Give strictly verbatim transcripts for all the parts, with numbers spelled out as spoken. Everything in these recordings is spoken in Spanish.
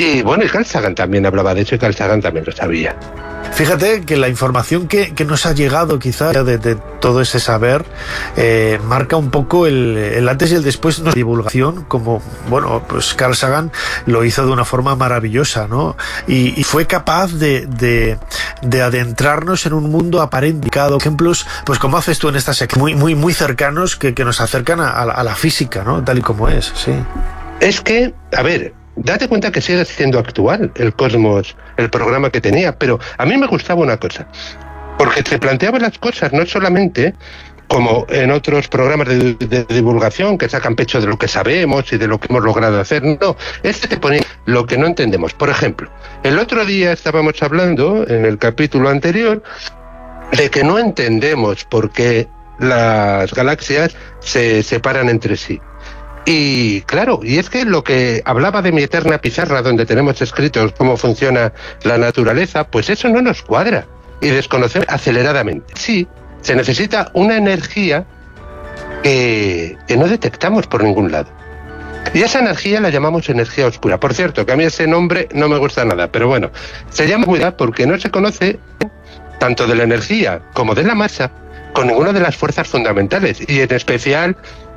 Y bueno, y Carl Sagan también hablaba de eso, y Carl Sagan también lo sabía. Fíjate que la información que, que nos ha llegado quizá de, de todo ese saber eh, marca un poco el, el antes y el después de la divulgación, como, bueno, pues Carl Sagan lo hizo de una forma maravillosa, ¿no? Y, y fue capaz de, de, de adentrarnos en un mundo aparentado. Ejemplos, pues como haces tú en esta sección, muy, muy, muy cercanos que, que nos acercan a, a la física, ¿no? Tal y como es, sí. Es que, a ver, date cuenta que sigue siendo actual el Cosmos, el programa que tenía, pero a mí me gustaba una cosa, porque te planteaba las cosas no solamente como en otros programas de, de divulgación que sacan pecho de lo que sabemos y de lo que hemos logrado hacer, no, este te ponía lo que no entendemos. Por ejemplo, el otro día estábamos hablando, en el capítulo anterior, de que no entendemos por qué las galaxias se separan entre sí. Y claro, y es que lo que hablaba de mi eterna pizarra, donde tenemos escritos cómo funciona la naturaleza, pues eso no nos cuadra y desconocemos aceleradamente. Sí, se necesita una energía que, que no detectamos por ningún lado. Y esa energía la llamamos energía oscura. Por cierto, que a mí ese nombre no me gusta nada, pero bueno, se llama oscura porque no se conoce tanto de la energía como de la masa con ninguna de las fuerzas fundamentales, y en especial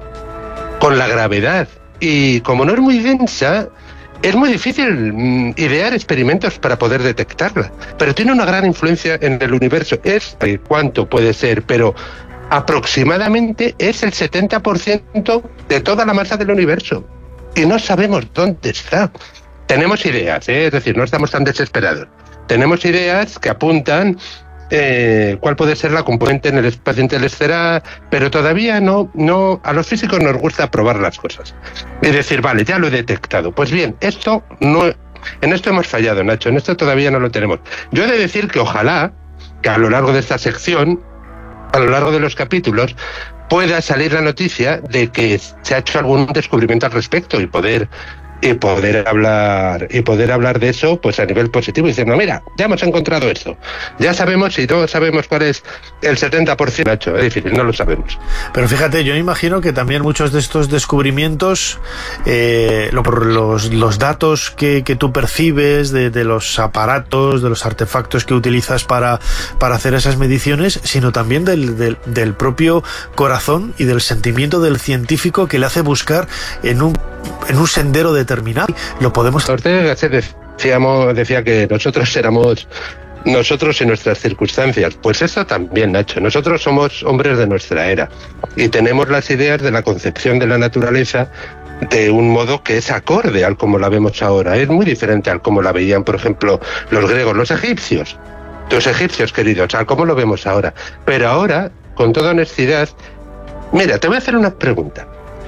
con la gravedad. Y como no es muy densa, es muy difícil mm, idear experimentos para poder detectarla, pero tiene una gran influencia en el universo. Es cuánto puede ser, pero aproximadamente es el setenta por ciento de toda la masa del universo, y no sabemos dónde está. Tenemos ideas, ¿eh? Es decir, no estamos tan desesperados. Tenemos ideas que apuntan Eh, cuál puede ser la componente en el espacio interestelar, pero todavía no, no, a los físicos nos gusta probar las cosas y decir, vale, ya lo he detectado. Pues bien, esto no, en esto hemos fallado, Nacho, en esto todavía no lo tenemos. Yo he de decir que ojalá que a lo largo de esta sección, a lo largo de los capítulos, pueda salir la noticia de que se ha hecho algún descubrimiento al respecto y poder y poder hablar y poder hablar de eso pues a nivel positivo, diciendo, mira, ya hemos encontrado esto, ya sabemos, y todos sabemos cuál es el setenta por ciento, Nacho, es difícil, no lo sabemos. Pero fíjate, yo imagino que también muchos de estos descubrimientos, eh, lo, por los, los datos que, que tú percibes de, de los aparatos, de los artefactos que utilizas para, para hacer esas mediciones, sino también del, del, del propio corazón y del sentimiento del científico que le hace buscar en un en un sendero determinado. Lo podemos... Ortega decíamos, decía que nosotros éramos nosotros y nuestras circunstancias. Pues eso también, Nacho. Nosotros somos hombres de nuestra era y tenemos las ideas de la concepción de la naturaleza de un modo que es acorde al como la vemos ahora. Es muy diferente al como la veían, por ejemplo, los griegos, los egipcios. Los egipcios, queridos, al como lo vemos ahora. Pero ahora, con toda honestidad, mira, te voy a hacer una pregunta.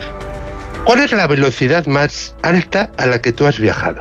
¿Cuál es la velocidad más alta a la que tú has viajado?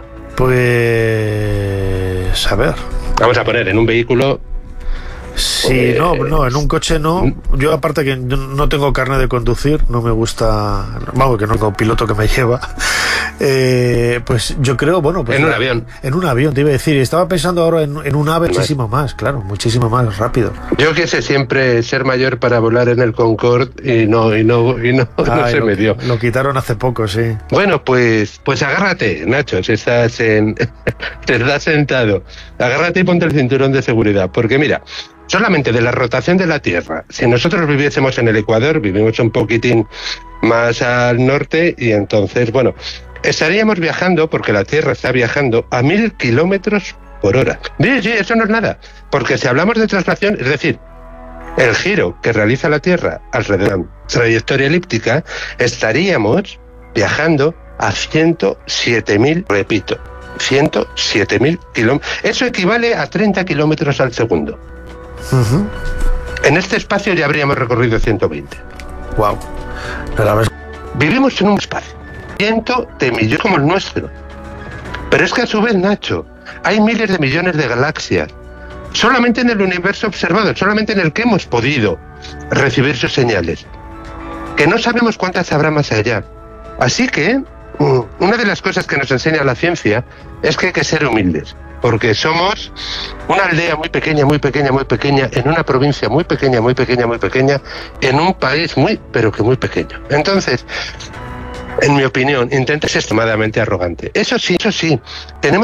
Pues... a ver... Vamos a poner en un vehículo... Sí, pues... no, no, en un coche no. Yo aparte que no tengo carne de conducir, no me gusta... Vamos, que no tengo piloto que me lleva. Eh, pues yo creo, bueno... Pues en un la, avión. En un avión, te iba a decir. Estaba pensando ahora en, en un ave muchísimo más, claro, muchísimo más rápido. Yo quise siempre ser mayor para volar en el Concorde y no, y no, y no, Ay, no se lo, me dio. Lo quitaron hace poco, sí. Bueno, pues, pues agárrate, Nacho, si estás en... te estás sentado. Agárrate y ponte el cinturón de seguridad, porque mira... Solamente de la rotación de la Tierra, si nosotros viviésemos en el Ecuador, vivimos un poquitín más al norte y entonces, bueno, estaríamos viajando, porque la Tierra está viajando a mil kilómetros por hora. Sí, sí, eso no es nada, porque si hablamos de traslación, es decir, el giro que realiza la Tierra alrededor de la trayectoria elíptica, estaríamos viajando a ciento siete mil, repito, ciento siete mil kilómetros. Eso equivale a treinta kilómetros al segundo. Uh-huh. En este espacio ya habríamos recorrido ciento veinte. Wow. Pero vez... Vivimos en un espacio cientos de millones como el nuestro. Pero es que a su vez, Nacho, hay miles de millones de galaxias. Solamente en el universo observado, solamente en el que hemos podido recibir sus señales. Que no sabemos cuántas habrá más allá. Así que, una de las cosas que nos enseña la ciencia es que hay que ser humildes. Porque somos una aldea muy pequeña, muy pequeña, muy pequeña, en una provincia muy pequeña, muy pequeña, muy pequeña, en un país muy, pero que muy pequeño. Entonces, en mi opinión, intenta ser extremadamente arrogante. Eso sí, eso sí, tenemos